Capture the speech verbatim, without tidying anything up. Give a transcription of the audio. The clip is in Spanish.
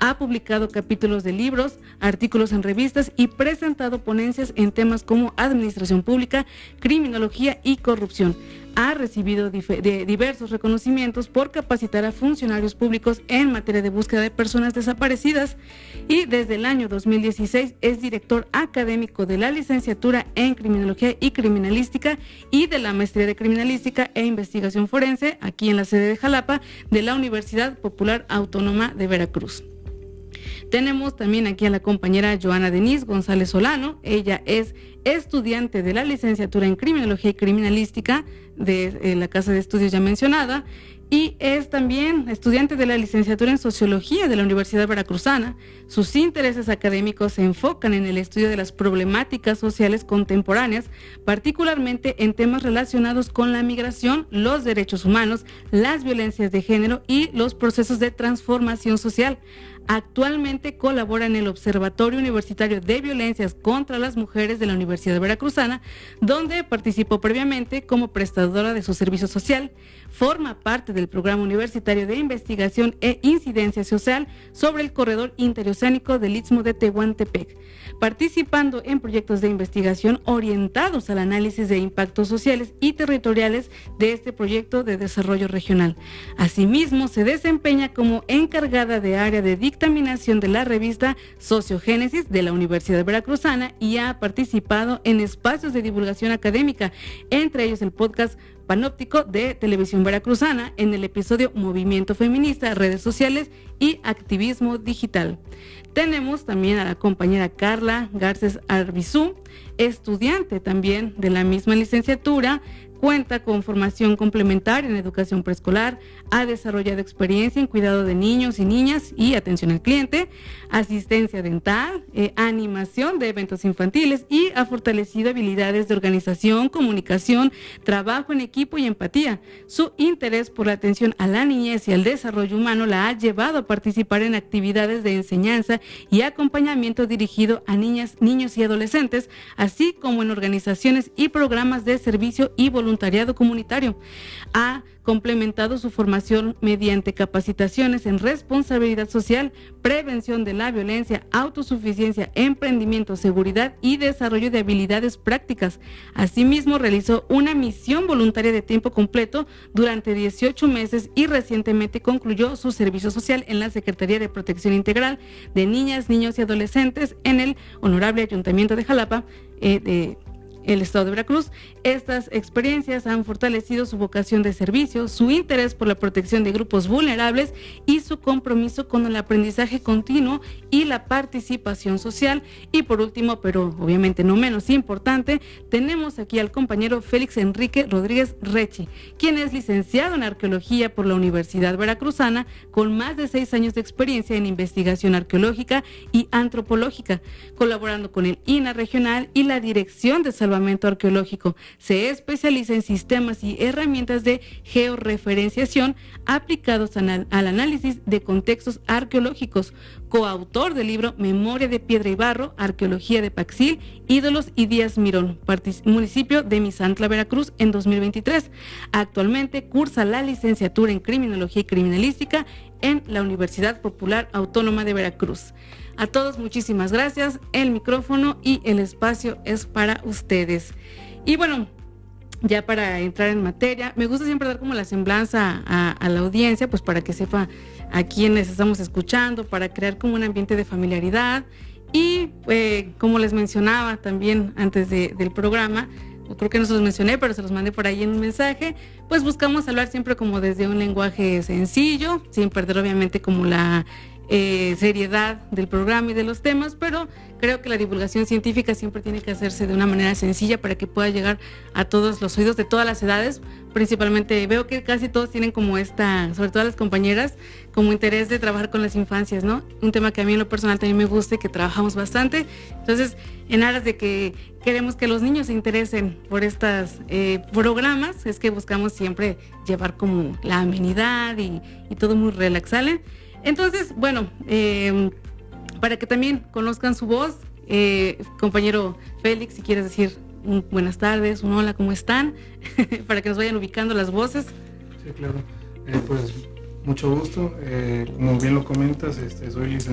Ha publicado capítulos de libros, artículos en revistas y presentado ponencias en temas como administración pública, criminología y corrupción. Ha recibido dif- de diversos reconocimientos por capacitar a funcionarios públicos en materia de búsqueda de personas desaparecidas y desde el año dos mil dieciséis es director académico de la licenciatura en Criminología y Criminalística y de la maestría de Criminalística e Investigación Forense aquí en la sede de Jalapa de la Universidad Popular Autónoma de Veracruz. Tenemos también aquí a la compañera Joana Denise González Solano. Ella es estudiante de la licenciatura en Criminología y Criminalística de eh, la casa de estudios ya mencionada y es también estudiante de la licenciatura en Sociología de la Universidad Veracruzana. Sus intereses académicos se enfocan en el estudio de las problemáticas sociales contemporáneas, particularmente en temas relacionados con la migración, los derechos humanos, las violencias de género y los procesos de transformación social. Actualmente colabora en el Observatorio Universitario de Violencias contra las Mujeres de la Universidad Veracruzana, donde participó previamente como prestadora de su servicio social. Forma parte del Programa Universitario de Investigación e Incidencia Social sobre el Corredor Interoceánico del Istmo de Tehuantepec, participando en proyectos de investigación orientados al análisis de impactos sociales y territoriales de este proyecto de desarrollo regional. Asimismo, se desempeña como encargada de área de dictaminación de la revista Sociogénesis de la Universidad Veracruzana y ha participado en espacios de divulgación académica, entre ellos el podcast Panóptico de Televisión Veracruzana en el episodio Movimiento Feminista, Redes Sociales y Activismo Digital. Tenemos también a la compañera Carla Garces Arbizú, estudiante también de la misma licenciatura. Cuenta con formación complementaria en educación preescolar, ha desarrollado experiencia en cuidado de niños y niñas y atención al cliente, asistencia dental, eh, animación de eventos infantiles y ha fortalecido habilidades de organización, comunicación, trabajo en equipo y empatía. Su interés por la atención a la niñez y al desarrollo humano la ha llevado a participar en actividades de enseñanza y acompañamiento dirigido a niñas, niños y adolescentes, así como en organizaciones y programas de servicio y voluntariado comunitario. Ha complementado su formación mediante capacitaciones en responsabilidad social, prevención de la violencia, autosuficiencia, emprendimiento, seguridad y desarrollo de habilidades prácticas. Asimismo, realizó una misión voluntaria de tiempo completo durante dieciocho meses y recientemente concluyó su servicio social en la Secretaría de Protección Integral de Niñas, Niños y Adolescentes en el Honorable Ayuntamiento de Jalapa, eh, de el estado de Veracruz. Estas experiencias han fortalecido su vocación de servicio, su interés por la protección de grupos vulnerables y su compromiso con el aprendizaje continuo y la participación social. Y por último, pero obviamente no menos importante, tenemos aquí al compañero Félix Enrique Rodríguez Rechi, quien es licenciado en Arqueología por la Universidad Veracruzana, con más de seis años de experiencia en investigación arqueológica y antropológica, colaborando con el I N A regional y la Dirección de Salvamento Arqueológico. Se especializa en sistemas y herramientas de georreferenciación aplicados al, al análisis de contextos arqueológicos. Coautor del libro Memoria de Piedra y Barro, Arqueología de Paxil, Ídolos y Díaz Mirón, partic- municipio de Misantla, Veracruz, en dos mil veintitrés. Actualmente cursa la licenciatura en Criminología y Criminalística en la Universidad Popular Autónoma de Veracruz. A todos muchísimas gracias, el micrófono y el espacio es para ustedes. Y bueno, ya para entrar en materia, me gusta siempre dar como la semblanza a, a la audiencia, pues para que sepa a quiénes estamos escuchando, para crear como un ambiente de familiaridad. Y eh, como les mencionaba también antes de, del programa, creo que no se los mencioné, pero se los mandé por ahí en un mensaje, pues buscamos hablar siempre como desde un lenguaje sencillo, sin perder obviamente como la eh, seriedad del programa y de los temas, pero creo que la divulgación científica siempre tiene que hacerse de una manera sencilla para que pueda llegar a todos los oídos de todas las edades. Principalmente veo que casi todos tienen como esta, sobre todo las compañeras, como interés de trabajar con las infancias, ¿no? Un tema que a mí en lo personal también me gusta y que trabajamos bastante. Entonces, en aras de que queremos que los niños se interesen por estos eh, programas, es que buscamos siempre llevar como la amenidad y, y todo muy relaxable. Entonces, bueno, eh, para que también conozcan su voz, eh, compañero Félix, si quieres decir un buenas tardes, un hola, ¿cómo están? Para que nos vayan ubicando las voces. Sí, claro. Eh, pues mucho gusto. Eh, como bien lo comentas, este, soy licenciado